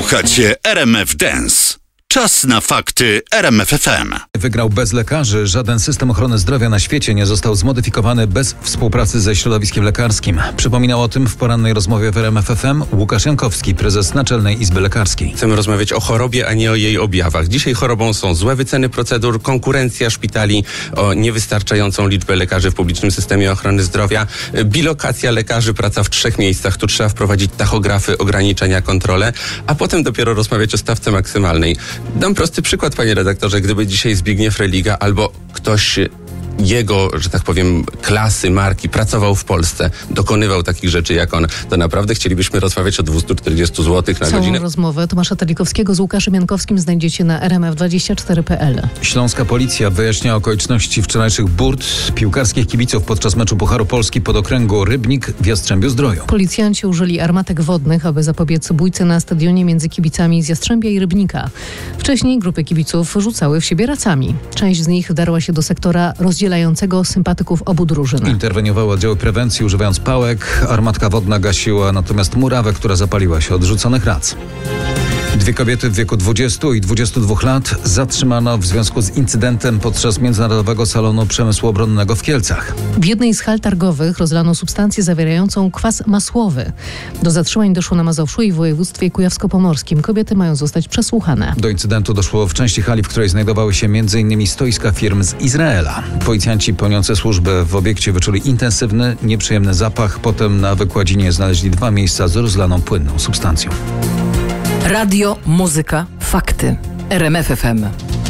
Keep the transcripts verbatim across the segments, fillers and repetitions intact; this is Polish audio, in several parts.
Słuchacie R M F Dance. Czas na fakty R M F F M. Wygrał bez lekarzy. Żaden system ochrony zdrowia na świecie nie został zmodyfikowany bez współpracy ze środowiskiem lekarskim. Przypominał o tym w porannej rozmowie w R M F F M Łukasz Jankowski, prezes Naczelnej Izby Lekarskiej. Chcemy rozmawiać o chorobie, a nie o jej objawach. Dzisiaj chorobą są złe wyceny procedur, konkurencja szpitali, o niewystarczającą liczbę lekarzy w publicznym systemie ochrony zdrowia, bilokacja lekarzy, praca w trzech miejscach. Tu trzeba wprowadzić tachografy, ograniczenia, kontrole, a potem dopiero rozmawiać o stawce maksymalnej. Dam prosty przykład, panie redaktorze. Gdyby dzisiaj Zbigniew Religa albo ktoś jego, że tak powiem, klasy, marki pracował w Polsce, dokonywał takich rzeczy jak on, to naprawdę chcielibyśmy rozmawiać o dwieście czterdzieści złotych na Całą godzinę. rozmowę Tomasza Telikowskiego z Łukaszem Jankowskim znajdziecie na r m f dwadzieścia cztery kropka p l. Śląska policja wyjaśnia okoliczności wczorajszych burt piłkarskich kibiców podczas meczu Pucharu Polski pod okręgu Rybnik w Jastrzębiu-Zdroju. Policjanci użyli armatek wodnych, aby zapobiec bójce na stadionie między kibicami z Jastrzębia i Rybnika. Wcześniej grupy kibiców rzucały w siebie racami. Część z nich wdarła się do sektora rozdzielającego sympatyków obu drużyn. Interweniowały oddziały prewencji używając pałek. Armatka wodna gasiła natomiast murawę, która zapaliła się od rzuconych rac. Dwie kobiety w wieku dwudziestu i dwudziestu dwóch lat zatrzymano w związku z incydentem podczas Międzynarodowego Salonu Przemysłu Obronnego w Kielcach. W jednej z hal targowych rozlano substancję zawierającą kwas masłowy. Do zatrzymań doszło na Mazowszu i w województwie kujawsko-pomorskim. Kobiety mają zostać przesłuchane. Do incydentu doszło w części hali, w której znajdowały się między innymi stoiska firm z Izraela. Policjanci pełniący służbę w obiekcie wyczuli intensywny, nieprzyjemny zapach. Potem na wykładzinie znaleźli dwa miejsca z rozlaną płynną substancją. Radio, muzyka, fakty. R M F F M.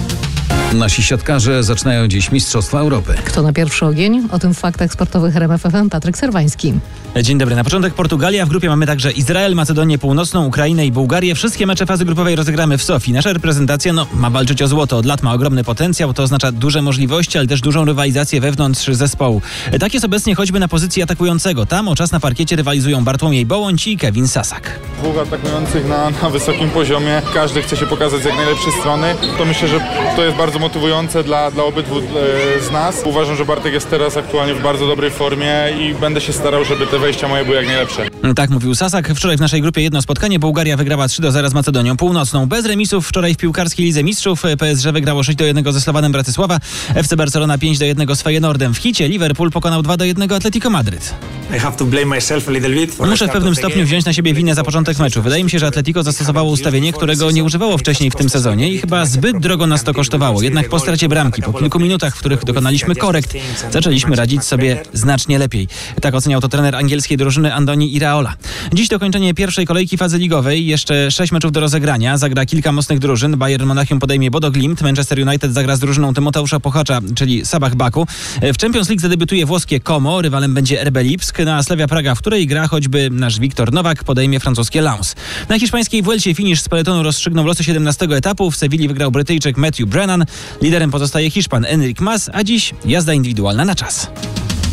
Nasi siatkarze zaczynają dziś Mistrzostwa Europy. Kto na pierwszy ogień? O tym w faktach sportowych R M F F M Patryk Serwański. Dzień dobry. Na początek Portugalia. W grupie mamy także Izrael, Macedonię Północną, Ukrainę i Bułgarię. Wszystkie mecze fazy grupowej rozegramy w Sofii. Nasza reprezentacja no, ma walczyć o złoto. Od lat ma ogromny potencjał. To oznacza duże możliwości, ale też dużą rywalizację wewnątrz zespołu. Tak jest obecnie choćby na pozycji atakującego. Tam o czas na parkiecie rywalizują Bartłomiej Bołądź i Kevin Sasak. Dwóch atakujących na, na wysokim poziomie. Każdy chce się pokazać z jak najlepszej strony. To myślę, że to jest bardzo motywujące dla, dla obydwu e, z nas. Uważam, że Bartek jest teraz aktualnie w bardzo dobrej formie i będę się starał, żeby te wejścia moje były jak najlepsze. Tak mówił Sasak. Wczoraj w naszej grupie jedno spotkanie. Bułgaria wygrała trzy do zera z Macedonią Północną. Bez remisów wczoraj w piłkarskiej Lidze Mistrzów. P S G wygrało sześć do jednego ze Slowanem Bratysława. F C Barcelona pięć do jednego z Feyenoordem. W Hicie Liverpool pokonał dwa do jednego Atletico Madryt. Muszę w pewnym stopniu wziąć na siebie winę za początek meczu. Wydaje mi się, że Atletico zastosowało ustawienie, którego nie używało wcześniej w tym sezonie i chyba zbyt drogo nas to kosztowało. Jednak po stracie bramki, po kilku minutach, w których dokonaliśmy korekt, zaczęliśmy radzić sobie znacznie lepiej. Tak oceniał to trener angielskiej drużyny Andoni Iraola. Dziś dokończenie pierwszej kolejki fazy ligowej. Jeszcze sześć meczów do rozegrania. Zagra kilka mocnych drużyn. Bayern Monachium podejmie Bodo Glimt. Manchester United zagra z drużyną Tymoteusza Pochacza, czyli Sabah Baku. W Champions League zadebiutuje włoskie Como. Rywalem będzie R B Lipsk. No a Slavia Praga, w której gra choćby nasz Wiktor Nowak, podejmie francuskie Lens. Na hiszpańskiej Vuelcie finisz z peletonu rozstrzygnął losy siedemnastego etapu. W Sewilli wygrał Brytyjczyk Matthew Brennan. Liderem pozostaje Hiszpan Enric Mas, a dziś jazda indywidualna na czas.